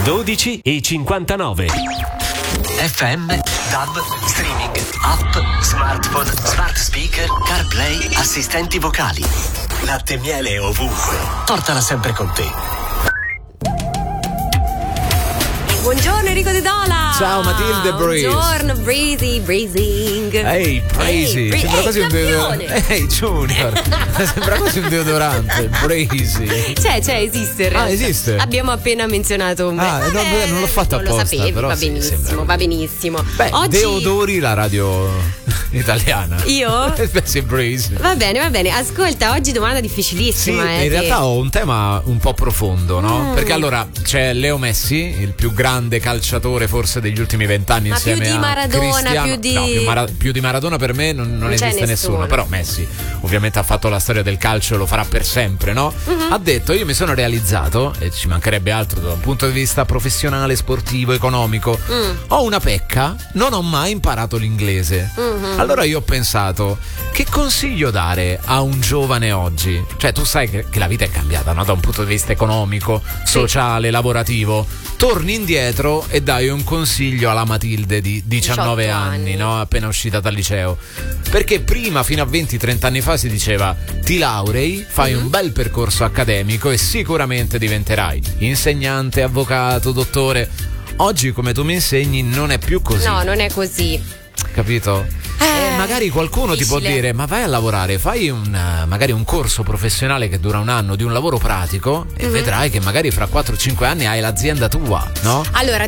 12:59. FM, DAB, streaming, app, smartphone, smart speaker, CarPlay, assistenti vocali. Latte e miele ovunque. Portala sempre con te. Buongiorno Enrico De Dola. Ciao Matilde Breeze. Buongiorno breathing. Ehi, Breezy. Sembra quasi un deodorante. Ehi, Junior. Sembra quasi un deodorante. Breezy. C'è, esiste in realtà. Esiste. Abbiamo appena menzionato un non l'ho fatto apposta. Non lo sapevi, però va benissimo, va benissimo. Beh, oggi deodori la radio italiana. Io? Sì, Breeze. Va bene. Ascolta, oggi domanda difficilissima. Sì, in realtà ho un tema un po' profondo, no? Perché allora c'è Leo Messi, il più grande calciatore forse degli ultimi 20 anni, ma insieme più di a Maradona, Cristiano. più di... No, più di Maradona per me non esiste nessuno. Però Messi ovviamente ha fatto la storia del calcio e lo farà per sempre, no? Ha detto: io mi sono realizzato, e ci mancherebbe altro da un punto di vista professionale, sportivo, economico, ho una pecca, non ho mai imparato l'inglese. Allora io ho pensato, che consiglio dare a un giovane oggi? Cioè, tu sai che la vita è cambiata, no? Da un punto di vista economico, sociale, lavorativo. Torni indietro e dai un consiglio alla Matilde di 19 anni, no? Appena uscita dal liceo. Perché prima, fino a 20-30 anni fa, si diceva: ti laurei, fai un bel percorso accademico e sicuramente diventerai insegnante, avvocato, dottore. Oggi, come tu mi insegni, non è più così. No, non è così. Capito? Magari qualcuno difficile. Ti può dire: ma vai a lavorare, fai magari un corso professionale che dura un anno di un lavoro pratico e vedrai che magari fra 4-5 anni hai l'azienda tua, no? Allora,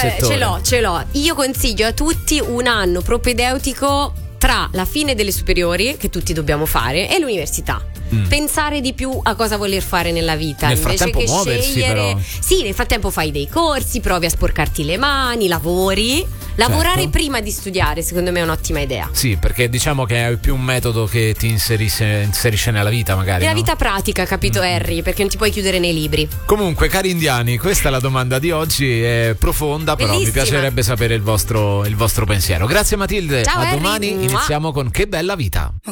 ce l'ho. Io consiglio a tutti un anno propedeutico tra la fine delle superiori, che tutti dobbiamo fare, e l'università. Pensare di più a cosa voler fare nella vita nel invece frattempo che muoversi, scegliere. però. Sì, nel frattempo fai dei corsi, provi a sporcarti le mani, lavori. Lavorare prima di studiare, secondo me è un'ottima idea. Sì, perché diciamo che è più un metodo che ti inserisce nella vita, magari. Nella no? vita pratica, capito, Harry? Perché non ti puoi chiudere nei libri. Comunque, cari indiani, questa è la domanda di oggi. È profonda, però bellissima. mi piacerebbe sapere il vostro pensiero. Grazie Matilde. Ciao, a Harry. domani. Iniziamo con Che bella vita.